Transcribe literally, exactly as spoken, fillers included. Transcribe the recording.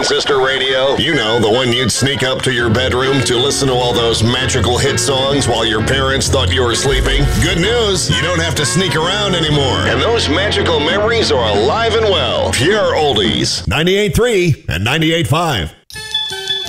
transistor radio. You know, the one you'd sneak up to your bedroom to listen to all those magical hit songs while your parents thought you were sleeping. Good news, you don't have to sneak around anymore. And those magical memories are alive and well. Pure Oldies. ninety-eight point three and ninety-eight point five.